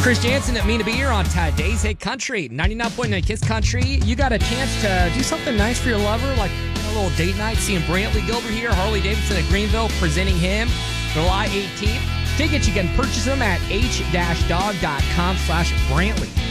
Chris Jansen at Mina Beer on today's Hit Country, 99.9 Kiss Country. You got a chance to do something nice for your lover, like a little date night, seeing Brantley Gilbert here, Harley Davidson at Greenville, presenting him July 18th. Tickets, you can purchase them at h-dog.com/Brantley.